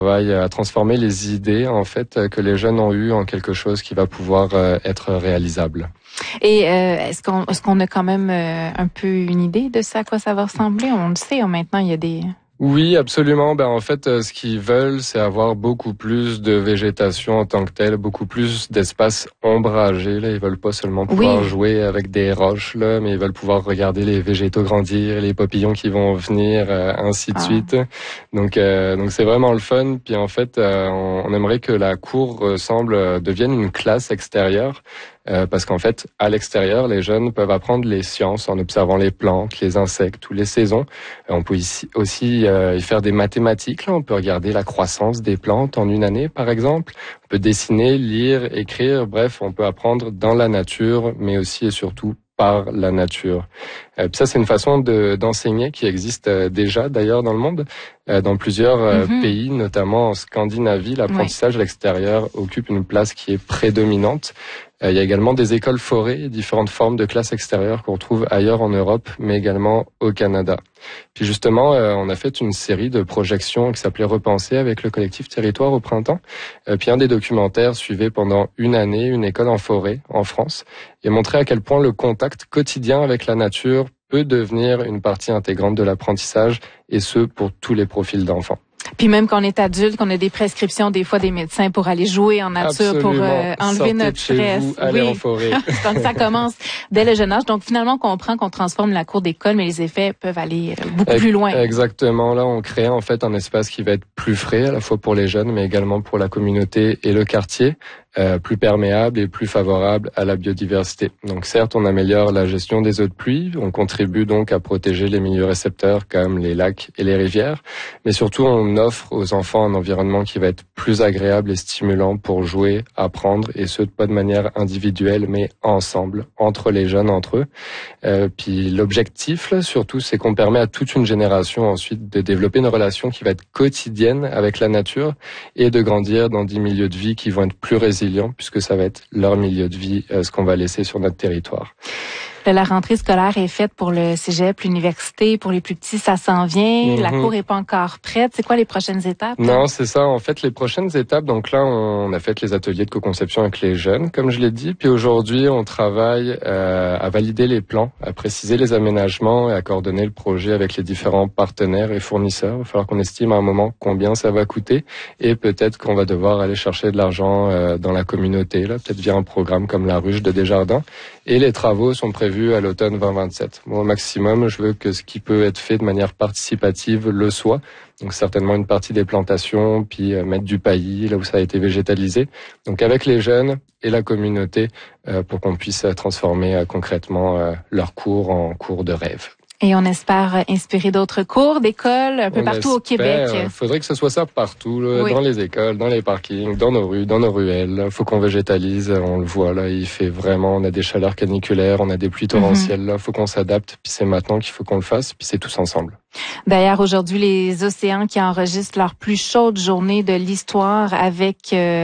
travaille à transformer les idées en fait que les jeunes ont eues en quelque chose qui va pouvoir être réalisable. Et est-ce qu'on a quand même un peu une idée de ça, à quoi ça va ressembler? On le sait, maintenant il y a des... Oui, absolument. En fait, ce qu'ils veulent, c'est avoir beaucoup plus de végétation en tant que telle, beaucoup plus d'espace ombragé. Là, ils veulent pas seulement pouvoir jouer avec des roches, là, mais ils veulent pouvoir regarder les végétaux grandir, les papillons qui vont venir, ainsi de suite. Donc c'est vraiment le fun. Puis en fait, on aimerait que la cour devienne une classe extérieure. Parce qu'en fait, à l'extérieur, les jeunes peuvent apprendre les sciences en observant les plantes, les insectes ou les saisons. On peut aussi y faire des mathématiques. Là, on peut regarder la croissance des plantes en une année, par exemple. On peut dessiner, lire, écrire. Bref, on peut apprendre dans la nature, mais aussi et surtout par la nature. Puis ça, c'est une façon d'enseigner qui existe déjà d'ailleurs dans le monde. Dans plusieurs pays, notamment en Scandinavie, l'apprentissage à l'extérieur occupe une place qui est prédominante. Il y a également des écoles forêts, différentes formes de classes extérieures qu'on retrouve ailleurs en Europe, mais également au Canada. Puis justement, on a fait une série de projections qui s'appelait Repenser avec le collectif Territoire au printemps. Puis un des documentaires suivait pendant une année une école en forêt en France et montrait à quel point le contact quotidien avec la nature peut devenir une partie intégrante de l'apprentissage, et ce, pour tous les profils d'enfants. Puis même quand on est adulte, qu'on a des prescriptions des fois des médecins pour aller jouer en nature, pour enlever notre stress. Aller en forêt. Donc ça commence dès le jeune âge. Donc finalement, on comprend qu'on transforme la cour d'école, mais les effets peuvent aller beaucoup plus loin. Exactement. Là, on crée en fait un espace qui va être plus frais, à la fois pour les jeunes, mais également pour la communauté et le quartier. Plus perméable et plus favorable à la biodiversité. Donc certes, on améliore la gestion des eaux de pluie, on contribue donc à protéger les milieux récepteurs comme les lacs et les rivières, mais surtout on offre aux enfants un environnement qui va être plus agréable et stimulant pour jouer, apprendre, et ce, pas de manière individuelle, mais ensemble, entre les jeunes, entre eux. Puis l'objectif, là, surtout, c'est qu'on permet à toute une génération ensuite de développer une relation qui va être quotidienne avec la nature et de grandir dans des milieux de vie qui vont être plus résilients, puisque ça va être leur milieu de vie, ce qu'on va laisser sur notre territoire. La rentrée scolaire est faite pour le cégep, l'université. Pour les plus petits, ça s'en vient. La cour est pas encore prête. C'est quoi les prochaines étapes? Non, c'est ça. En fait, les prochaines étapes, donc là, on a fait les ateliers de co-conception avec les jeunes, comme je l'ai dit. Puis aujourd'hui, on travaille à valider les plans, à préciser les aménagements et à coordonner le projet avec les différents partenaires et fournisseurs. Il va falloir qu'on estime à un moment combien ça va coûter, et peut-être qu'on va devoir aller chercher de l'argent dans la communauté, là, peut-être via un programme comme la Ruche de Desjardins. Et les travaux sont prévus à l'automne 2027. Moi, au maximum, je veux que ce qui peut être fait de manière participative le soit. Donc certainement une partie des plantations, puis mettre du paillis là où ça a été végétalisé. Donc avec les jeunes et la communauté pour qu'on puisse transformer concrètement leur cours en cours de rêve. Et on espère inspirer d'autres cours d'école un peu partout au Québec. Il faudrait que ce soit ça partout, là, dans les écoles, dans les parkings, dans nos rues, dans nos ruelles. Il faut qu'on végétalise, on le voit là, il fait vraiment, on a des chaleurs caniculaires, on a des pluies torrentielles, là, faut qu'on s'adapte, puis c'est maintenant qu'il faut qu'on le fasse, puis c'est tous ensemble. D'ailleurs, aujourd'hui, les océans qui enregistrent leur plus chaude journée de l'histoire avec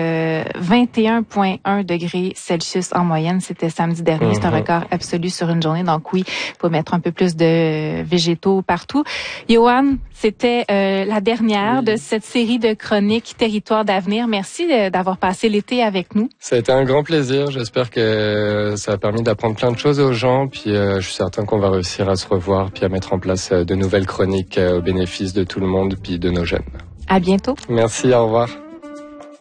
21,1 degrés Celsius en moyenne. C'était samedi dernier. C'est un record absolu sur une journée. Donc oui, il faut mettre un peu plus de végétaux partout. Yohan, c'était la dernière de cette série de chroniques Territoire d'avenir. Merci d'avoir passé l'été avec nous. Ça a été un grand plaisir. J'espère que ça a permis d'apprendre plein de choses aux gens. Puis je suis certain qu'on va réussir à se revoir puis à mettre en place de nouvelles chroniques au bénéfice de tout le monde puis de nos jeunes. À bientôt. Merci, au revoir.